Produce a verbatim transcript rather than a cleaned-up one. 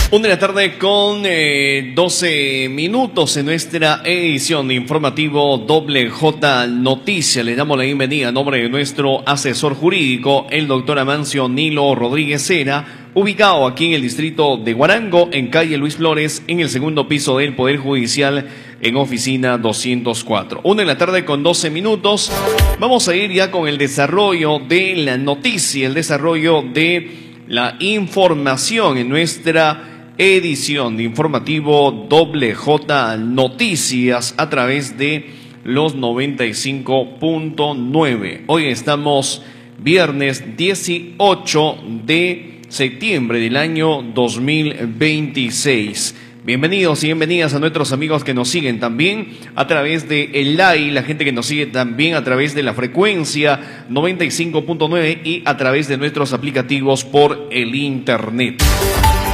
Una de la tarde con eh, doce minutos en nuestra edición de informativo Doble J Noticias. Le damos la bienvenida a nombre de nuestro asesor jurídico, el doctor Amancio Nilo Rodríguez Cera, ubicado aquí en el distrito de Huarango, en calle Luis Flores, en el segundo piso del Poder Judicial, en oficina doscientos cuatro. Una de la tarde con doce minutos. Vamos a ir ya con el desarrollo de la noticia, el desarrollo de la información en nuestra edición de informativo Doble J Noticias a través de los noventa y cinco punto nueve. Hoy estamos viernes dieciocho de septiembre del año dos mil veintiséis. Bienvenidos y bienvenidas a nuestros amigos que nos siguen también a través de el live, la gente que nos sigue también a través de la frecuencia noventa y cinco punto nueve y a través de nuestros aplicativos por el internet.